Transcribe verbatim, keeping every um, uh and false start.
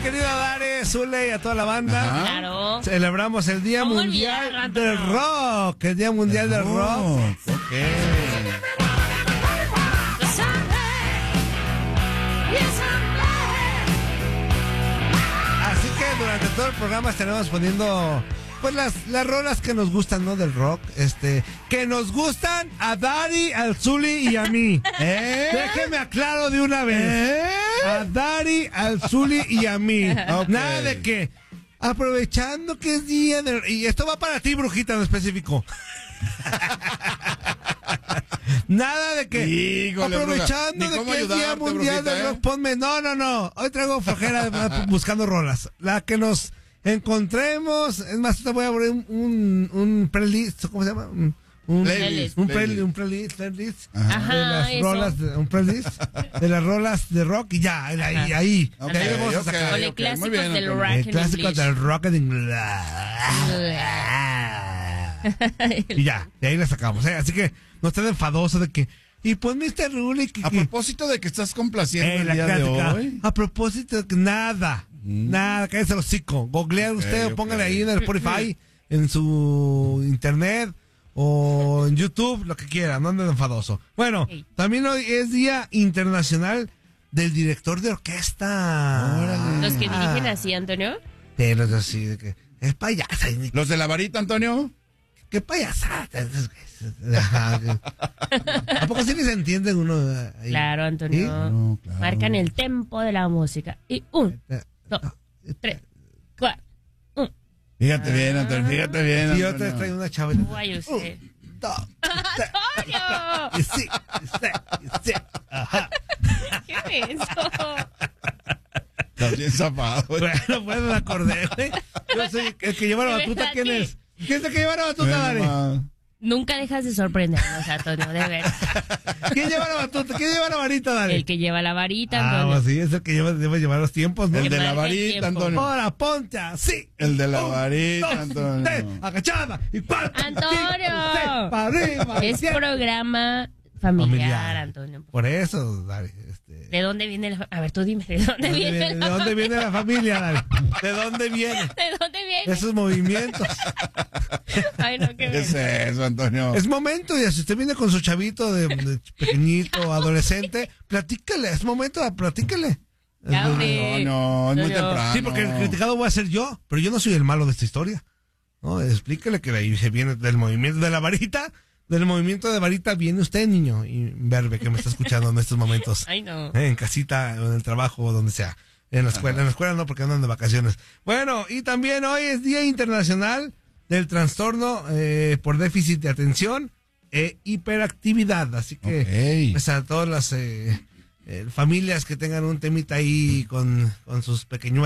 querida Dare, Zule y a toda la banda. Ajá. Claro. Celebramos el Día ¿Cómo Mundial olvidar, del Antonio? Rock. El Día Mundial del Oh, Rock. ok. Así que durante todo el programa estaremos poniendo pues las, las rolas que nos gustan, ¿no? Del rock. Este, que nos gustan a Dari, al Zuli y a mí. ¿Eh? Déjeme aclaro de una vez. ¿Eh? A Dari, al Zuli y a mí. Ok. Nada de que, aprovechando que es día del... Y esto va para ti, brujita, en específico. Nada de que, Híjole, aprovechando bruja. Ni de cómo que es día ayudarte, mundial brujita, del ¿eh? rock, ponme... No, no, no. Hoy traigo flojera de- buscando rolas. La que nos encontremos... Es más, te voy a poner un, un, un playlist, ¿cómo se llama? Un, un Playlist, Un, playlist. play- un playlist, playlist. Ajá, de las eso. rolas, de, un playlist de las rolas de rock y ya, ahí, ahí. ahí. Ok, De ahí le vamos a ok. sacar. Con el ok, clásicos muy bien, del Antonio. rock El en clásico inglés. del rock en inglés. Y ya, de ahí le sacamos. ¿eh? Así que no estén enfadosos de que. Y pues mister Ruli, que. A que- propósito de que estás complaciendo eh, el la día de clásica. hoy. A propósito de que nada. Nada, cállese el hocico. Googlea usted ok. o póngale ahí en el Spotify, en su internet o en YouTube, lo que quiera. No anden enfadoso. Bueno, Ok. también hoy es Día Internacional del Director de Orquesta. Órale. Los que Ah. dirigen así, Antonio. De los así, de que es payasa. y ni- ¿Los de la varita, Antonio? ¿Qué payasada? Ajá, que- ¿A poco sí les entiende uno? Ahí? Claro, Antonio. ¿Sí? No, claro. Marcan el tempo de la música. Y un, dos, tres, cuatro. Un. Fíjate bien, Antonio, fíjate bien. Y yo Antonio. te traigo una chava. Guay usted. Un, dos, ¡Antonio! y sí, y sí, y sí. Ajá. ¿Qué es eso? Estás bien zafado. güey. Bueno, pues me acordé, güey. Yo soy el que lleva la De batuta. verdad ¿Quién que- es? ¿Quién es el que lleva la batuta, Ven Dani? nomás. Nunca dejas de sorprendernos, Antonio, de verdad. ¿Quién lleva la batuta? ¿Quién lleva la varita, Dani? El que lleva la varita, Ah, Antonio. pues sí, es el que lleva, debe llevar los tiempos, ¿no? El de la marca el varita, tiempo. Antonio. Ahora, ponte así. El de la Un, varita, dos, Antonio. tres, agachada y cuatro. Antonio. cinco, seis, para arriba. Es siete. programa familiar, Familiar. Antonio. Por eso, Dani. Este, ¿De dónde viene la... A ver, tú dime, ¿de dónde, ¿de dónde viene, viene, la... ¿De dónde viene la familia, Dani? ¿De dónde viene? ¿De dónde viene? Esos movimientos. Ay, no, qué ¿Qué es eso, Antonio? Es momento, ya si usted viene con su chavito de, de pequeñito, adolescente, platícale, es momento, platícale. Ya, hombre. No, no, es muy Antonio. temprano. Sí, porque el criticado voy a ser yo, pero yo no soy el malo de esta historia. No, explíquele que de ahí se viene del movimiento de la varita, del movimiento de varita viene usted, niño, y verbe que me está escuchando en estos momentos. Ay, no. Eh, en casita, o en el trabajo, o donde sea. En la escuela, en la escuela no, porque andan de vacaciones. Bueno, y también hoy es Día Internacional del Trastorno eh, por Déficit de Atención e Hiperactividad. Así que, Ok. pues a todas las eh, eh, familias que tengan un temita ahí con, con sus pequeños